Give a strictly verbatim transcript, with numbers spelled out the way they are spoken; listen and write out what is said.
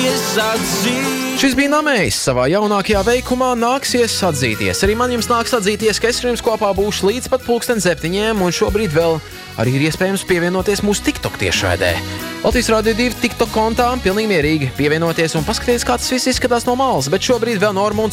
nāksies atzīt. Šis bija Namējs savā jaunākajā veikumā Nāksies atzīties. Arī man jums nāks atzīties, ka es ar jums kopā būšu līdz pat pulksten septiņiem, un šobrīd vēl arī ir iespējams pievienoties mūsu TikTok tiešraidē. Latvijas Radio divi TikTok kontā pilnīgi mierīgi pievienoties un paskatīties, kā tas viss izskatās no malas, bet šobrīd vēl Normunds